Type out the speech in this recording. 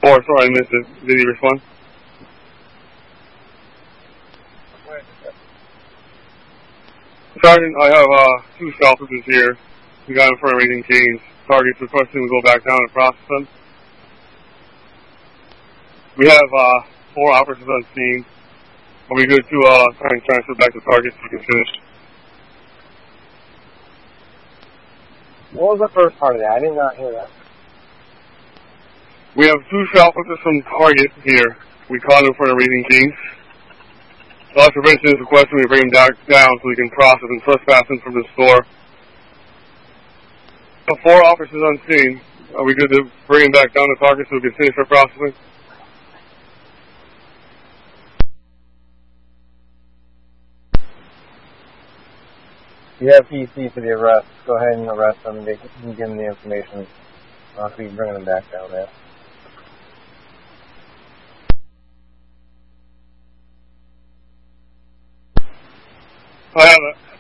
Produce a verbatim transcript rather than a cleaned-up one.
Or, sorry, I missed it. Did he respond? Sergeant, I have uh, two officers here. We got in front of Raising Cane's. Targets requesting we go back down and process them. We have uh, four officers on scene. Are we good to uh, try and transfer back to targets so we can finish? What was the first part of that? I did not hear that. We have two officers from Target here. We caught in front of Raising Cane's. Officer Benson is requesting we bring him down, down so we can process and trespass him from the store. We have four officers on scene. Are we good to bring him back down to target so we can finish our processing? You have P C for the arrest. Go ahead and arrest them and give them the information. Uh, so you can bring them back down there. I have it.